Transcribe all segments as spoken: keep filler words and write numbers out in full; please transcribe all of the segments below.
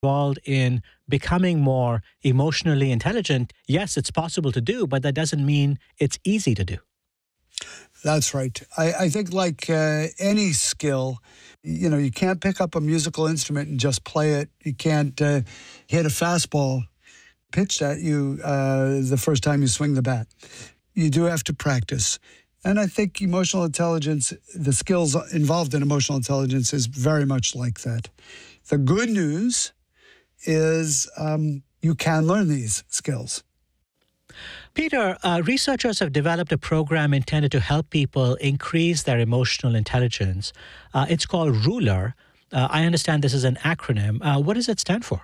involved in becoming more emotionally intelligent, yes, it's possible to do, but that doesn't mean it's easy to do. That's right. I, I think like uh, any skill, you know, you can't pick up a musical instrument and just play it. You can't uh, hit a fastball pitched at you uh, the first time you swing the bat. You do have to practice. And I think emotional intelligence, the skills involved in emotional intelligence is very much like that. The good news is um, you can learn these skills. Peter, uh, researchers have developed a program intended to help people increase their emotional intelligence. Uh, it's called RULER. Uh, I understand this is an acronym. Uh, what does it stand for?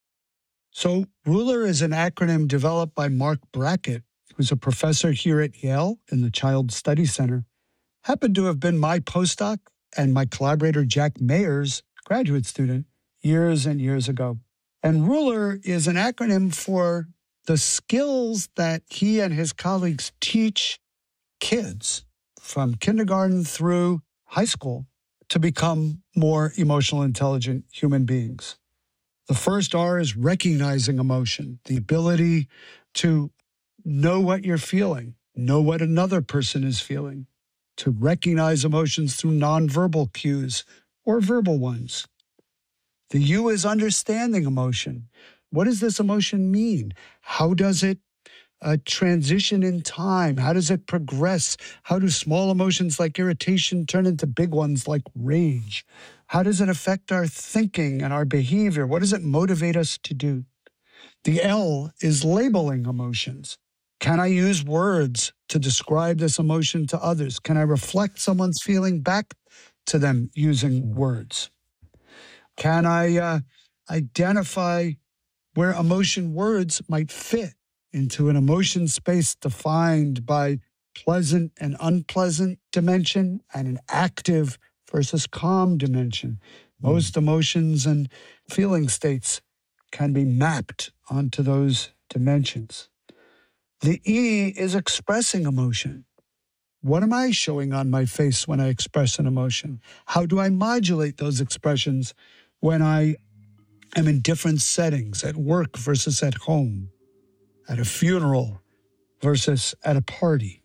So RULER is an acronym developed by Mark Brackett, who's a professor here at Yale in the Child Study Center, happened to have been my postdoc and my collaborator Jack Mayer's graduate student years and years ago. And RULER is an acronym for the skills that he and his colleagues teach kids from kindergarten through high school to become more emotional, intelligent human beings. The first R is recognizing emotion, the ability to know what you're feeling, know what another person is feeling, to recognize emotions through nonverbal cues or verbal ones. The U is understanding emotion. What does this emotion mean? How does it uh, transition in time? How does it progress? How do small emotions like irritation turn into big ones like rage? How does it affect our thinking and our behavior? What does it motivate us to do? The L is labeling emotions. Can I use words to describe this emotion to others? Can I reflect someone's feeling back to them using words? Can I uh, identify where emotion words might fit into an emotion space defined by pleasant and unpleasant dimension and an active versus calm dimension? Most emotions and feeling states can be mapped onto those dimensions. The E is expressing emotion. What am I showing on my face when I express an emotion? How do I modulate those expressions when I am in different settings, at work versus at home, at a funeral versus at a party?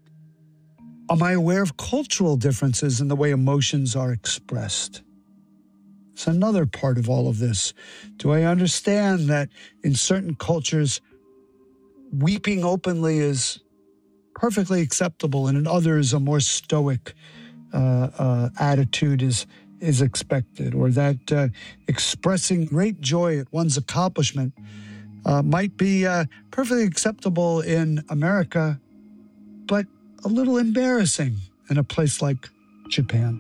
Am I aware of cultural differences in the way emotions are expressed? It's another part of all of this. Do I understand that in certain cultures, weeping openly is perfectly acceptable, and in others, a more stoic uh, uh, attitude is is expected, or that uh, expressing great joy at one's accomplishment uh, might be uh, perfectly acceptable in America, but a little embarrassing in a place like Japan.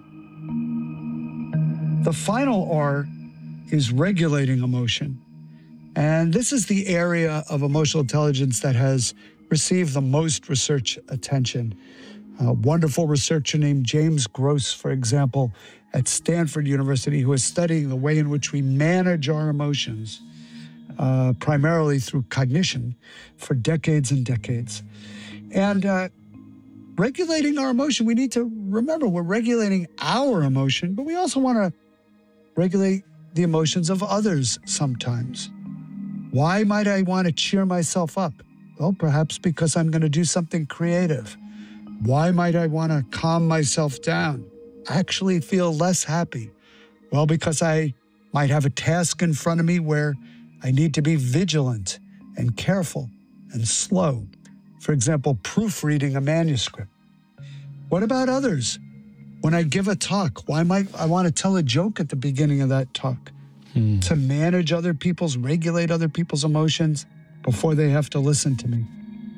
The final R is regulating emotion. And this is the area of emotional intelligence that has received the most research attention. A wonderful researcher named James Gross, for example, at Stanford University, who is studying the way in which we manage our emotions, uh, primarily through cognition, for decades and decades. And uh, regulating our emotion, we need to remember we're regulating our emotion, but we also want to regulate the emotions of others sometimes. Why might I want to cheer myself up? Well, perhaps because I'm going to do something creative. Why might I want to calm myself down, actually feel less happy? Well, because I might have a task in front of me where I need to be vigilant and careful and slow. For example, proofreading a manuscript. What about others? When I give a talk, why might I want to tell a joke at the beginning of that talk? Hmm. To manage other people's, regulate other people's emotions before they have to listen to me.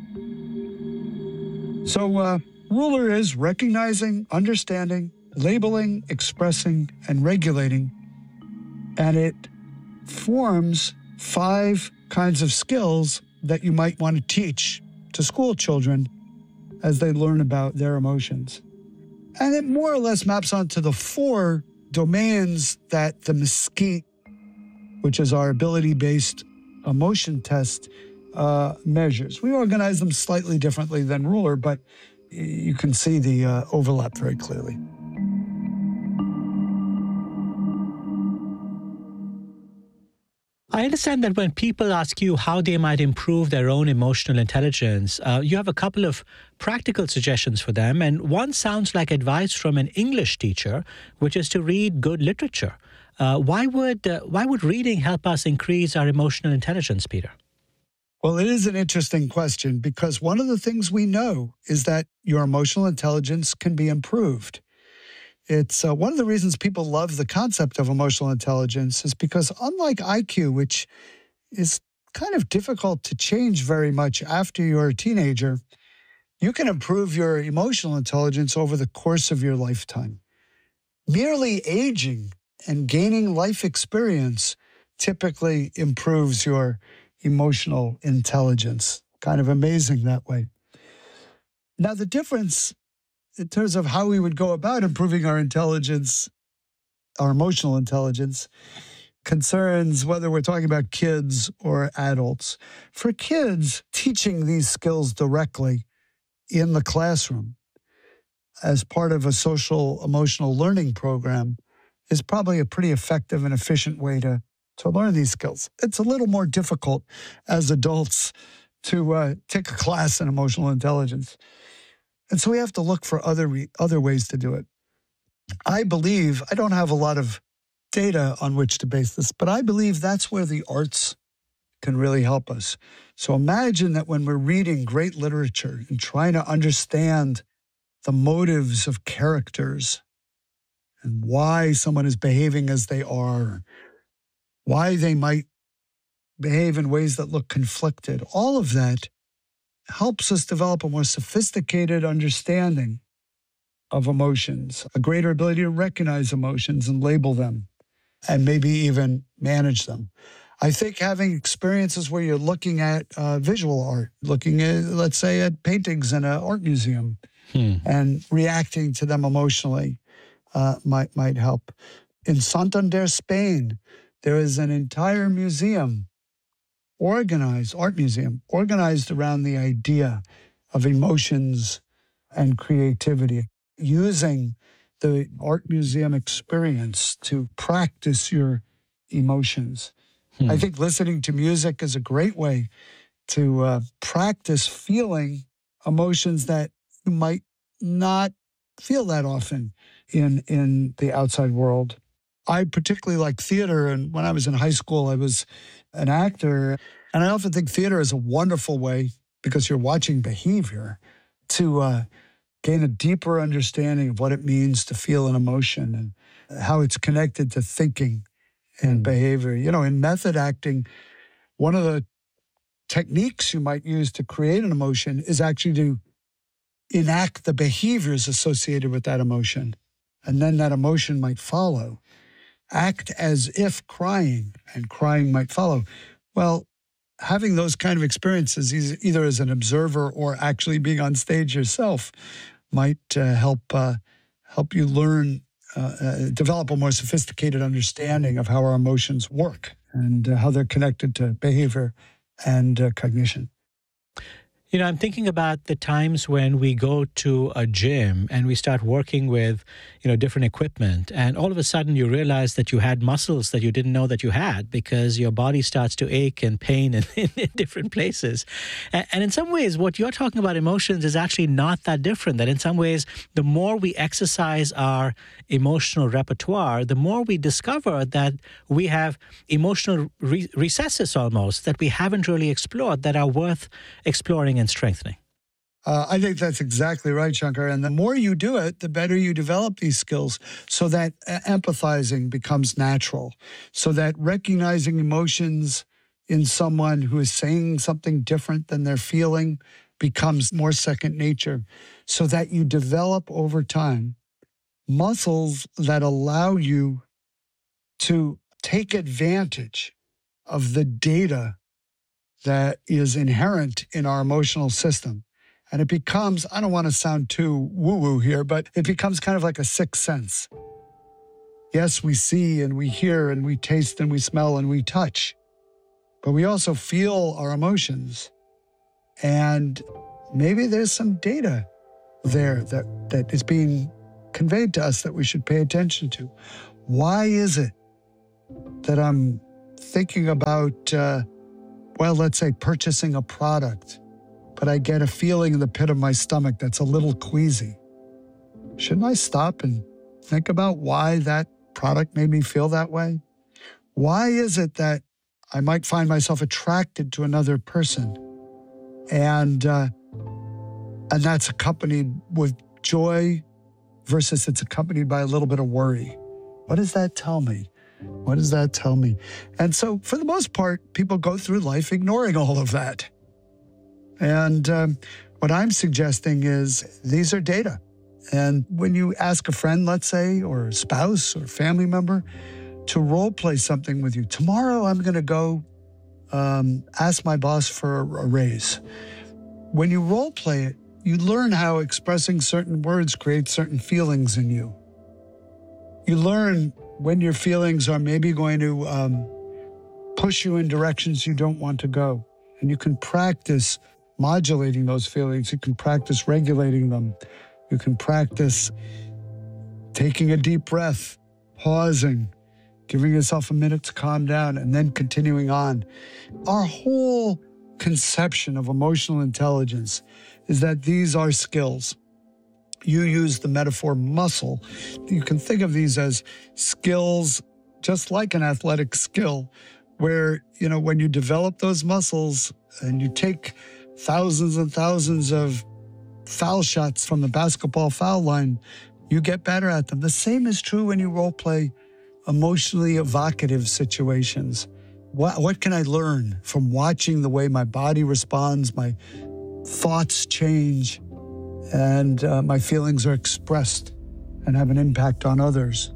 So, uh, RULER is recognizing, understanding, labeling, expressing, and regulating. And it forms five kinds of skills that you might want to teach to school children as they learn about their emotions. And it more or less maps onto the four domains that the Mesquite, which is our ability-based emotion test, uh, measures. We organize them slightly differently than RULER, but you can see the uh, overlap very clearly. I understand that when people ask you how they might improve their own emotional intelligence, uh, you have a couple of practical suggestions for them. And one sounds like advice from an English teacher, which is to read good literature. Uh, why would uh, why would reading help us increase our emotional intelligence, Peter? Well, it is an interesting question because one of the things we know is that your emotional intelligence can be improved. It's uh, one of the reasons people love the concept of emotional intelligence is because unlike I Q, which is kind of difficult to change very much after you're a teenager, you can improve your emotional intelligence over the course of your lifetime. Merely aging and gaining life experience typically improves your emotional intelligence. Kind of amazing that way. Now, the difference in terms of how we would go about improving our intelligence, our emotional intelligence, concerns whether we're talking about kids or adults. For kids, teaching these skills directly in the classroom as part of a social emotional learning program is probably a pretty effective and efficient way to, to learn these skills. It's a little more difficult as adults to uh, take a class in emotional intelligence. And so we have to look for other re- other ways to do it. I believe, I don't have a lot of data on which to base this, but I believe that's where the arts can really help us. So imagine that when we're reading great literature and trying to understand the motives of characters and why someone is behaving as they are, why they might behave in ways that look conflicted, all of that helps us develop a more sophisticated understanding of emotions, a greater ability to recognize emotions and label them, and maybe even manage them. I think having experiences where you're looking at uh, visual art, looking at, let's say, at paintings in an art museum hmm. and reacting to them emotionally uh, might, might help. In Santander, Spain, there is an entire museum organized, art museum, organized around the idea of emotions and creativity, using the art museum experience to practice your emotions. Hmm. I think listening to music is a great way to uh, practice feeling emotions that you might not feel that often in, in the outside world. I particularly like theater, and when I was in high school, I was an actor, and I often think theater is a wonderful way, because you're watching behavior, to uh, gain a deeper understanding of what it means to feel an emotion and how it's connected to thinking and mm. behavior. You know, in method acting, one of the techniques you might use to create an emotion is actually to enact the behaviors associated with that emotion, and then that emotion might follow. Act as if crying, and crying might follow. Well, having those kind of experiences, either as an observer or actually being on stage yourself, might uh, help uh, help you learn, uh, uh, develop a more sophisticated understanding of how our emotions work and uh, how they're connected to behavior and uh, cognition. You know, I'm thinking about the times when we go to a gym and we start working with, you know, different equipment, and all of a sudden you realize that you had muscles that you didn't know that you had, because your body starts to ache and pain in, in, in different places. And, and in some ways, what you're talking about emotions is actually not that different. That in some ways, the more we exercise our emotional repertoire, the more we discover that we have emotional re- recesses almost that we haven't really explored, that are worth exploring and strengthening. Uh, I think that's exactly right, Shankar. And the more you do it, the better you develop these skills, so that uh, empathizing becomes natural, so that recognizing emotions in someone who is saying something different than they're feeling becomes more second nature, so that you develop over time muscles that allow you to take advantage of the data that is inherent in our emotional system. And it becomes, I don't want to sound too woo-woo here, but it becomes kind of like a sixth sense. Yes, we see and we hear and we taste and we smell and we touch, but we also feel our emotions. And maybe there's some data there that, that is being conveyed to us that we should pay attention to. Why is it that I'm thinking about, uh, well, let's say purchasing a product, but I get a feeling in the pit of my stomach that's a little queasy. Shouldn't I stop and think about why that product made me feel that way? Why is it that I might find myself attracted to another person and uh, and that's accompanied with joy versus it's accompanied by a little bit of worry? What does that tell me? What does that tell me? And so for the most part, people go through life ignoring all of that. And um, what I'm suggesting is these are data. And when you ask a friend, let's say, or a spouse or family member to role play something with you, tomorrow I'm going to go um, ask my boss for a raise. When you role play it, you learn how expressing certain words creates certain feelings in you. You learn when your feelings are maybe going to um, push you in directions you don't want to go. And you can practice modulating those feelings. You can practice regulating them. You can practice taking a deep breath, pausing, giving yourself a minute to calm down, and then continuing on. Our whole conception of emotional intelligence is that these are skills. You use the metaphor muscle. You can think of these as skills, just like an athletic skill, where, you know, when you develop those muscles and you take thousands and thousands of foul shots from the basketball foul line, you get better at them. The same is true when you role play emotionally evocative situations. What, what can I learn from watching the way my body responds, my thoughts change, and uh, my feelings are expressed and have an impact on others?